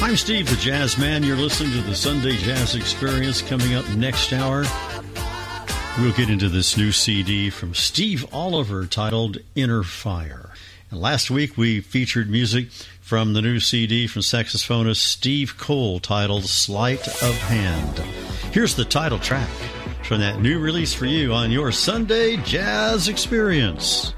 I'm Steve, the Jazz Man. You're listening to the Sunday Jazz Experience. Coming up next hour, we'll get into this new CD from Steve Oliver titled Inner Fire. And last week, we featured music from the new CD from saxophonist Steve Cole titled Sleight of Hand. Here's the title track from that new release for you on your Sunday Jazz Experience.